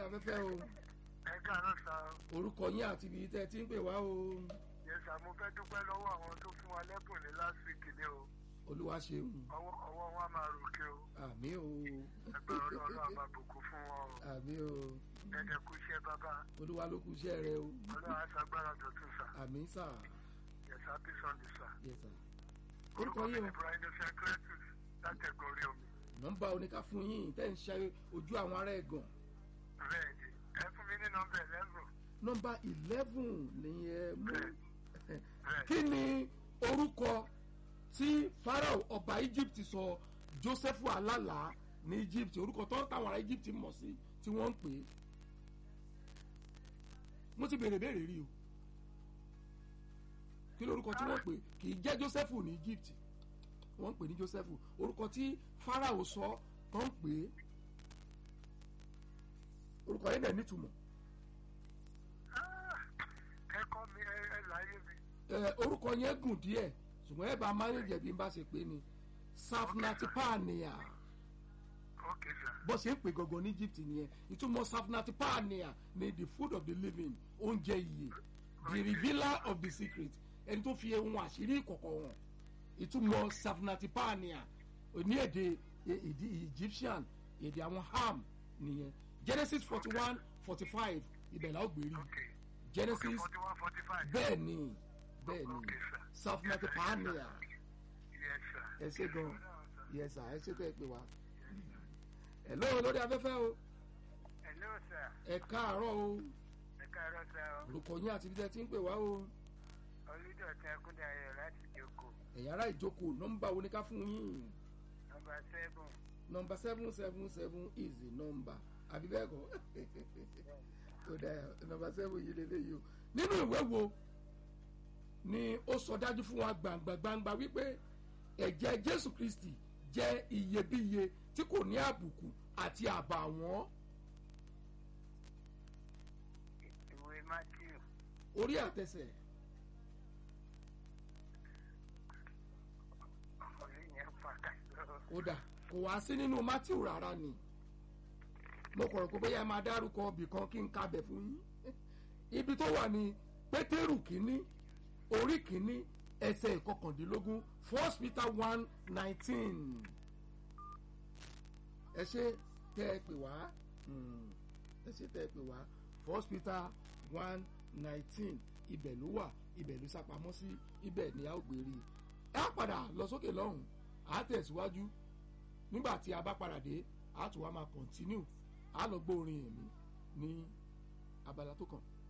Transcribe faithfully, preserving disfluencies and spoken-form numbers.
afẹ́fẹ́ o. ẹ káàárọ̀ sá o. orúkọ yín àti ibi tẹ́ ẹ ti ń pè wá o. yẹ sá mo fẹ́ dúpẹ́ lọ́wọ́ àwọn tó fún wa lẹ́bùn ní last week ni o. olúwa ṣeun. ọwọ́ ọwọ́ wa máa ròkè o. àmín o. ẹgbẹ́ ọlọ́run àbá bùkún fún wọn o. àmín o. ẹ̀ẹ́dẹ̀ kú iṣẹ́ bàbá. olúwa ló kú iṣẹ́ rẹ o. ọlọ́run aṣàgbára dọ̀tún sá. àmín sà. yẹ sá bí sunday sá. yes sà. orúkọ orúkọ mi yín ni o. brian secretus látẹ̀gùn orí omi. nọ́mbà oníká fún yín tẹ́ ń ṣe ojú àwọn ará ẹ̀gàn. bẹ́ẹ̀ ni ẹ fún mi ní nọ́mbà eleven. nọ́mbà eleven ni ẹ mú. bẹ́ẹ̀ kí ni orúkọ tí Pharaoh ọba Egypt sọ Jósẹ́fù alálàá ní Egypt, orúkọ tó ń táwọn ará Egypt mọ̀ sí tí wọ́n ń pè é. mo ti béèrè béèrè rí o kí lórúkọ tí wọ́n pè kì í jẹ́ Jósẹ́fù ní Egypt, wọ́n ń pè ní Jósẹ́fù. orúkọ tí Pharaoh sọ tó ń pè é, orúkọ yẹn dẹ̀ nítumọ̀. ẹ kọ́ mi ẹ ẹ láyé mi. ẹ orúkọ yẹn gùn díẹ̀ ṣùgbọ́n ẹ bá mánéjẹ bí n bá ṣe pé ni Safnatipania ok sir. bó ṣe ń pè gangan ní Egypt nìyẹn. ìtumọ̀ Safnatipania ni the food of the living, oúnjẹ ìyè, the revealer of the secret, ẹni tó fi ohun àṣírí ìkọ̀kọ̀ hàn. ìtumọ̀ Safnatipania ní èdè èdè Egyptian, èdè àwọn Ham nìyẹn. Genesis forty one forty five ibẹ̀ la ó gbèrí. okay. Genesis okay, forty one forty five. bẹ́ẹ̀ ni bẹ́ẹ̀ ni Okay, sir. Safnatipania. yes sir. ẹ ṣe gan yes sir ẹ ṣe tẹ́ ẹ pè wá. hello lórí afẹ́fẹ́ o. hello sir. ẹ káàárọ̀ o. ẹ káàárọ̀ sir o. orúkọ yín àti ibi tẹ́ ẹ ti ń pè wá o. olùdọ̀tí akúndayọ̀ láti jókòó. ẹ̀yà ara ìjókòó nọ́mbà wo ni ká fún yín. nọ́mbà seven. nọ́mbà seven seven seven is the number àbí bẹ́ẹ̀ kọ́. kò dáa nọ́mbà seven yìí lélẹ́yìí o. nínú ìwé wo ni ó sọ dájú fún wa gbangba gbangba wípé ẹ̀jẹ̀ Jésù Kristi jẹ́ iyebíye tí kò ní àbùkù àti àbàwọ́n. ìwé Matthew. orí àtẹsẹ̀. ọ̀rẹ́ yẹn pàkàtó. kódà kò wá sí nínú Matthew rárá ni mo kọ̀rọ̀ pé bóyá ẹ máa dárúkọ ibì kan kí n kabẹ̀ fún yín. ibi tó wà ní Pétérù kínní orí kínní ẹsẹ̀ ìkọkàndínlógún First Peter one nineteen. ẹ ṣe tẹ́ ẹ pè wá ẹ ṣe tẹ́ ẹ pè wá First Peter one nineteen ibẹ̀ ló wà, ibẹ̀ ló sápamọ́ sí, ibẹ̀ ni a ó gbé rí i. ẹ á padà lọ sókè lọ́hùn, á tẹ̀síwájú. nígbà tí a bá padà dé a tún wá máa continue, a lọ gbọ́ orin ẹ̀mí ní abala tó kàn.